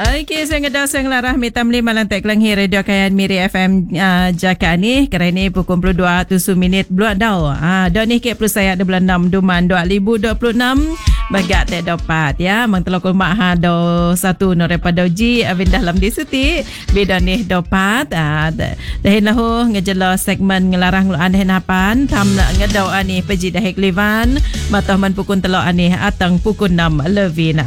Okey, saya ngedah saya ngelarah mitam lima lantai kelanghi Radio Kayan Miri FM jaka ni kerana pukul 22 tusu minit bulan dau. Dah ni ke plus saya ada bulan 6 Duman 2026 bagak tak dapat ya. Mang telokul mak ha do satu no repada uji avin dalam disuti beda ni dapat. Dahin lahu ngejelo segmen ngelarah nguluan henapan tam ngedau ani peji dahik livan matah man pukul telok ani atang pukul 6 levin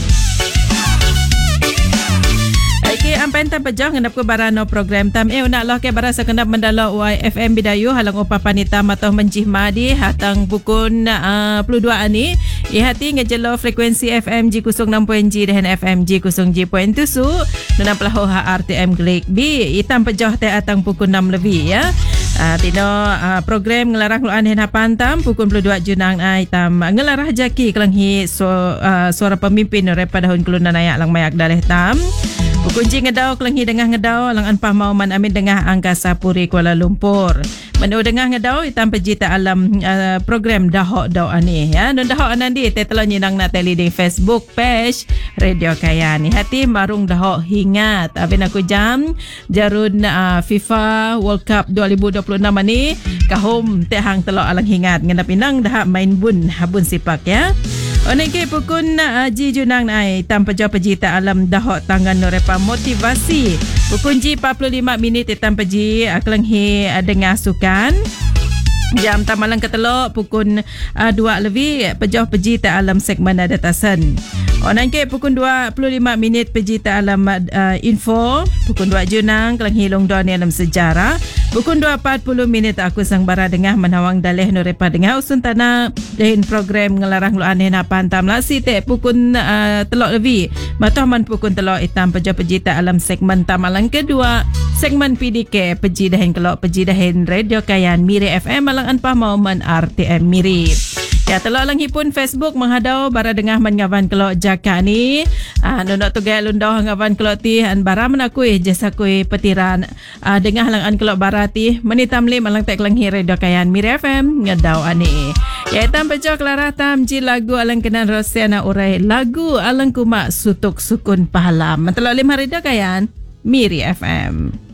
Ampen tam pejah ngendap ke barano program tam nak lah ke barasa kendap mendalo YFM Bidayu halang upa panita matah mencih madi hatang pukul 22 ani ihati ngejelo frekuensi FM G06.G dan FM G0G.7 nunam pelahu RTM Glik B hitam pejah te atang pukul 6 lebih ya. Tino program ngelarah keluan henapan tam pukul 22 junang tam ngelarah jaki kelanghi suara pemimpin repa dahun kelunan ayak lang mayak daleh tam Pukunci ngedau kelanghi dengah ngedau lang anpah mau man amin dengah Angkasa Puri Kuala Lumpur. Menu dengah ngedau hitam pejita alam program dahok dau ani ya. Nun dahok anandi tetelo nyinang na teli di Facebook page Radio Kayan. Hati marung dahok hingat. Abin aku jam jarun FIFA World Cup 2026 ani kahum tehang telok alang hingat ngendap inang dah main bun habun sipak ya. Oneke pukun ji junang nai tanpa jawab pejita alam dahok tangan norepa motivasi. Pukun ji 45 minit tanpa ji kelenghi dengar sukan. Jam tamalang ketelok pukul 2 lebih pejauh pejita alam segmen adatasan. Oneke pukul 25 minit pejita alam info. Pukul 2 junang kelenghi longdon alam sejarah. Pukul 2.40 minit aku sang bara dengah menawang daleh norepa dengah usun tanah dahin program ngelarang luan henapan tam lasi te pukul telok lebih matah man pukul telok hitam pejauh pejita alam segmen tamalang kedua segmen PDK peji dahin kelok peji dahin Radio Kayan Miri FM malang anpah mauman RTM Miri. Ya telok lang hipun Facebook menghadau bara dengah man ngawan kelok jaka ni. Nunok tugai lundoh ngawan kelok ti an bara menakui jasa kui petiran dengah lang an kelok bara ti menitam lim alang tek langhi Radio Kayan Miri FM ngedau ani. Ya tam pejok kelarah tam ji lagu alang kenan Rosiana urai lagu alang kumak sutuk sukun pahala. Mentelok lim Radio Kayan Miri FM.